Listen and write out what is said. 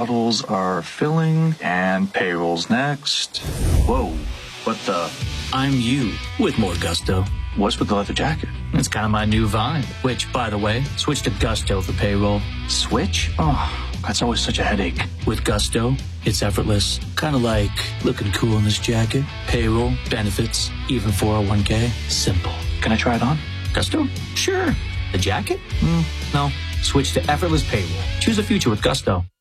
bottles are filling and payroll's next. Whoa, what the? I'm you with more gusto. What's with the leather jacket? It's kind of my new vibe, which, by the way, switch to Gusto for payroll. Switch? Oh, that's always such a headache. With Gusto, it's effortless. Kind of like looking cool in this jacket. Payroll, benefits, even 401k. Simple. Can I try it on? Gusto? Sure. The jacket? No. Switch to effortless payroll. Choose a future with Gusto.